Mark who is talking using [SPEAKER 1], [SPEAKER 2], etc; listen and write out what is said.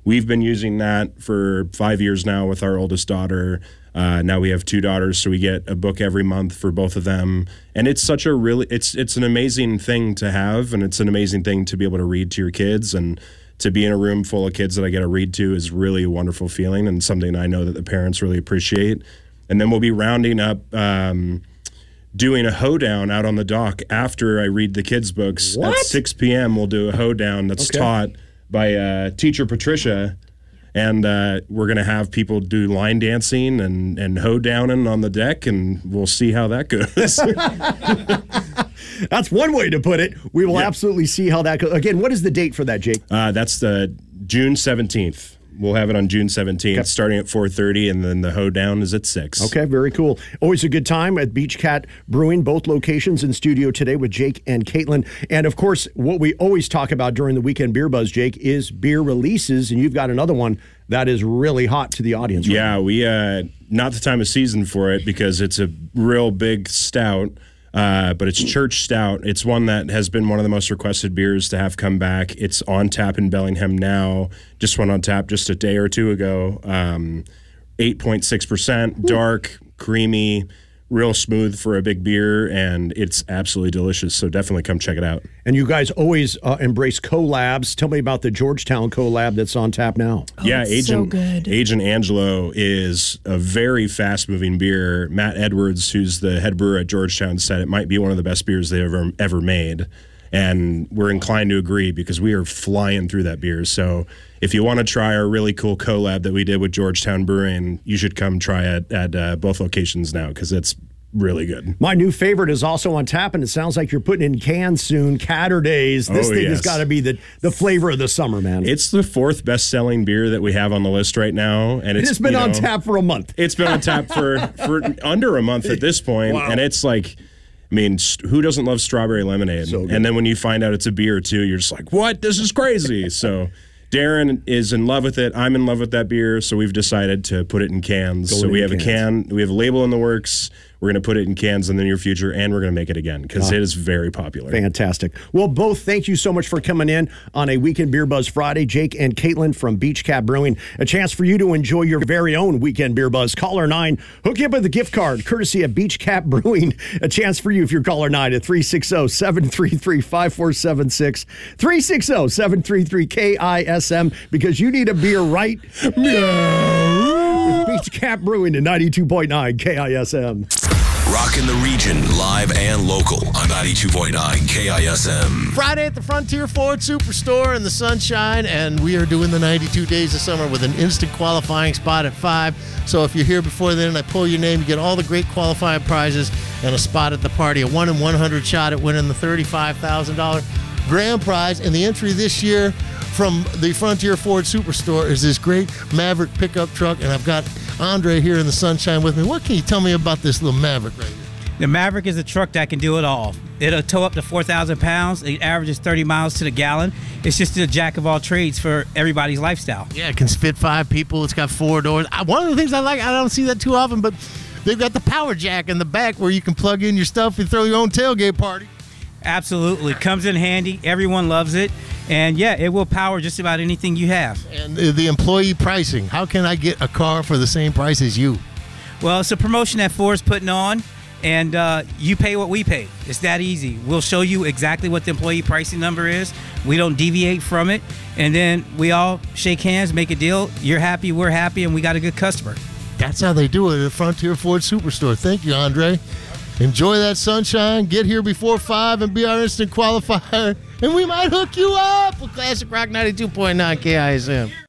[SPEAKER 1] we've been using that for 5 years now with our oldest daughter. Now we have 2 daughters, so we get a book every month for both of them. And it's such a it's an amazing thing to have, and it's an amazing thing to be able to read to your kids. And to be in a room full of kids that I get to read to is really a wonderful feeling, and something I know that the parents really appreciate. And then we'll be rounding up doing a hoedown out on the dock after I read the kids' books.
[SPEAKER 2] What?
[SPEAKER 1] At 6 p.m. we'll do a hoedown that's taught by teacher Patricia. And we're going to have people do line dancing and hoedowning on the deck, and we'll see how that goes.
[SPEAKER 2] That's one way to put it. We will absolutely see how that goes. Again, what is the date for that, Jake?
[SPEAKER 1] That's the June 17th. We'll have it on June 17th, starting at 4:30, and then the hoedown is at 6.
[SPEAKER 2] Okay, very cool. Always a good time at Beach Cat Brewing, both locations in studio today with Jake and Caitlin. And, of course, what we always talk about during the Weekend Beer Buzz, Jake, is beer releases, and you've got another one that is really hot to the audience.
[SPEAKER 1] Yeah, right? We not the time of season for it because it's a real big stout. But it's Church Stout. It's one that has been one of the most requested beers to have come back. It's on tap in Bellingham now. Just went on tap just a day or two ago. 8.6%, dark, creamy, real smooth for a big beer, and it's absolutely delicious. So definitely come check it out.
[SPEAKER 2] And you guys always embrace collabs. Tell me about the Georgetown collab that's on tap now.
[SPEAKER 1] Yeah,
[SPEAKER 3] so good.
[SPEAKER 1] Agent Angelo is a very fast-moving beer. Matt Edwards, who's the head brewer at Georgetown, said it might be one of the best beers they ever made. And we're inclined to agree because we are flying through that beer. So if you want to try our really cool collab that we did with Georgetown Brewing, you should come try it at both locations now because it's really good.
[SPEAKER 2] My new favorite is also on tap, and it sounds like you're putting in cans soon. Catterdays. This thing has got to be the flavor of the summer, man.
[SPEAKER 1] It's the 4th best-selling beer that we have on the list right now, and it's
[SPEAKER 2] been on tap for a month.
[SPEAKER 1] It's been on tap for under a month at this point, and it's like, I mean, who doesn't love strawberry lemonade? So and then when you find out it's a beer too, you're just like, what? This is crazy. So Darren is in love with it. I'm in love with that beer, so we've decided to put it in cans. So we have a can. We have a label in the works. We're going to put it in cans in the near future, and we're going to make it again because it is very popular.
[SPEAKER 2] Fantastic. Well, both, thank you so much for coming in on a Weekend Beer Buzz Friday. Jake and Caitlin from Beach Cat Brewing. A chance for you to enjoy your very own Weekend Beer Buzz. Caller 9, hook you up with a gift card, courtesy of Beach Cat Brewing. A chance for you if you're caller 9 at 360-733-5476. 360-733-KISM, because you need a beer right with Beach Cat Brewing at 92.9 KISM.
[SPEAKER 4] Rockin' the region, live and local on 92.9 KISM.
[SPEAKER 5] Friday at the Frontier Ford Superstore in the sunshine, and we are doing the 92 Days of Summer with an instant qualifying spot at 5. So if you're here before then and I pull your name, you get all the great qualifying prizes and a spot at the party. A 1 in 100 shot at winning the $35,000 grand prize. And the entry this year from the Frontier Ford Superstore is this great Maverick pickup truck, and I've got Andre here in the sunshine with me. What can you tell me about this little Maverick right here?
[SPEAKER 6] The Maverick is a truck that can do it all. It'll tow up to 4,000 pounds. It averages 30 miles to the gallon. It's just a jack of all trades for everybody's lifestyle.
[SPEAKER 5] Yeah, it can fit 5 people. It's got 4 doors. One of the things I like, I don't see that too often, but they've got the power jack in the back where you can plug in your stuff and throw your own tailgate party.
[SPEAKER 6] Absolutely. Comes in handy. Everyone loves it. And, yeah, it will power just about anything you have.
[SPEAKER 5] And the employee pricing, how can I get a car for the same price as you?
[SPEAKER 6] Well, it's a promotion that Ford's putting on, and you pay what we pay. It's that easy. We'll show you exactly what the employee pricing number is. We don't deviate from it. And then we all shake hands, make a deal. You're happy, we're happy, and we got a good customer.
[SPEAKER 5] That's how they do it at the Frontier Ford Superstore. Thank you, Andre. Enjoy that sunshine. Get here before 5 and be our instant qualifier. And we might hook you up with Classic Rock 92.9 KISM.